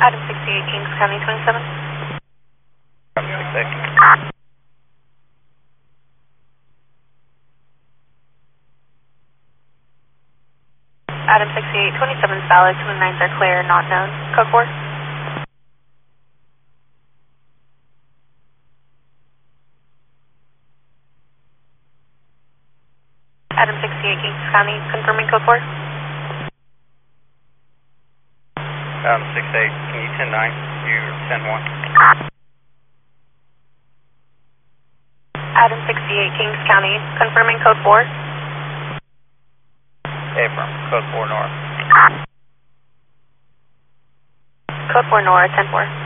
Adam 68, Kings County 27. Adam 68. Adam 68, 27 is valid, 29s are clear, not known. Code 4. Adam 68, Kings County, confirming code 4. Adam 68, can you 10-9? You're 10-1. Adam 68, Kings County, confirming code 4. Affirm, code 4 north. Code 4 Nora, 10-4.